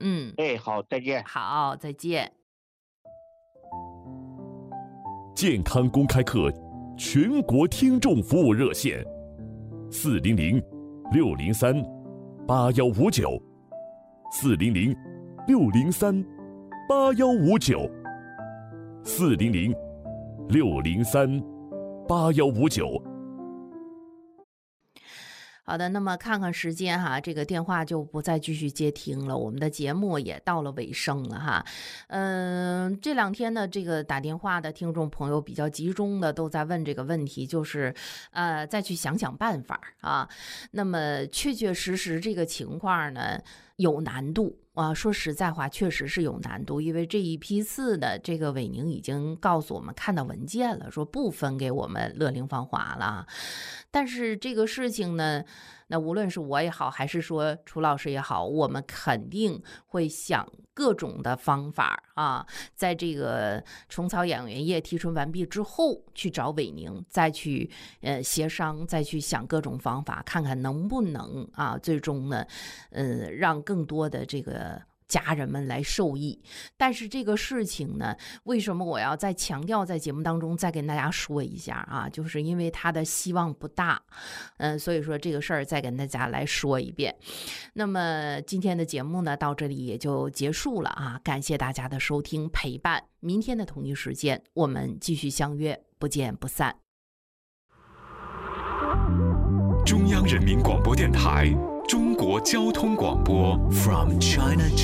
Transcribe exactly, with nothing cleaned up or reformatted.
嗯， 哎，好，再见。 好，再见。 健康公开课全国听众服务热线：四零零六零三八幺五九，四零零六零三八幺五九，四零零六零三八幺五九。 好的，那么看看时间哈，这个电话就不再继续接听了，我们的节目也到了尾声了哈。嗯、呃，这两天呢，这个打电话的听众朋友比较集中的都在问这个问题，就是呃，再去想想办法啊。那么确确实实这个情况呢有难度。啊，说实在话，确实是有难度，因为这一批次的这个伟宁已经告诉我们看到文件了，说不分给我们乐龄芳华了。但是这个事情呢，那无论是我也好，还是说楚老师也好，我们肯定会想各种的方法啊，在这个虫草养源液提纯完毕之后，去找伟宁，再去呃协商，再去想各种方法，看看能不能啊，最终呢，呃，让更多的这个家人们来受益。但是这个事情呢，为什么我要再强调，在节目当中再跟大家说一下啊？就是因为他的希望不大，嗯、呃，所以说这个事儿再跟大家来说一遍。那么今天的节目呢，到这里也就结束了啊！感谢大家的收听陪伴，明天的同一时间我们继续相约，不见不散。 中央人民广播电台中国交通广播 From China to